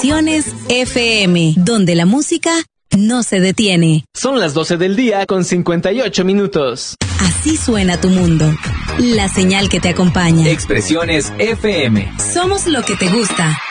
Expresiones FM, donde la música no se detiene. Son las 12 del día con 58 minutos. Así suena tu mundo. La señal que te acompaña. Expresiones FM. Somos lo que te gusta.